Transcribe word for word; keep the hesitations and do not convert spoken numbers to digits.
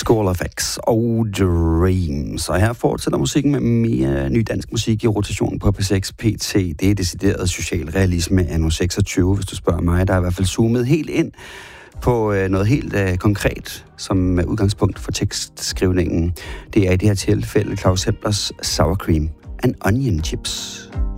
School of X og Dreams. Og her fortsætter musikken med mere ny dansk musik i rotationen på P seks P T. Det er decideret socialrealisme anno seksogtyve, hvis du spørger mig. Der er i hvert fald zoomet helt ind på noget helt uh, konkret som udgangspunkt for tekstskrivningen. Det er i det her tilfælde Claus Hemblers Sour Cream and Onion Chips.